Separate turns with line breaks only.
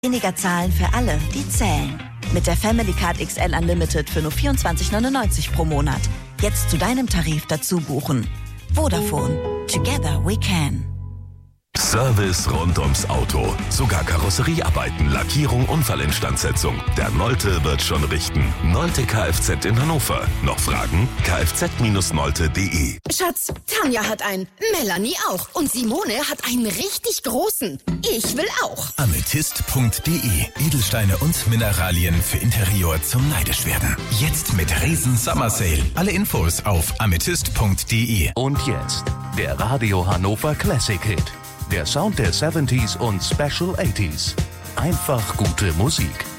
Weniger zahlen für alle, die zählen. Mit der Family Card XL Unlimited für nur 24,99 pro Monat. Jetzt zu deinem Tarif dazu buchen. Vodafone. Together we can.
Service rund ums Auto. Sogar Karosseriearbeiten, Lackierung, Unfallinstandsetzung. Der Nolte wird schon richten. Nolte Kfz in Hannover. Noch Fragen? kfz-nolte.de.
Schatz, Tanja hat einen, Melanie auch und Simone hat einen richtig großen. Ich will auch.
Amethyst.de. Edelsteine und Mineralien für Interior zum Neidischwerden. Jetzt mit Riesen Summer Sale. Alle Infos auf amethyst.de.
Und jetzt der Radio Hannover Classic Hit. Der Sound der 70s und Special 80s. Einfach gute Musik.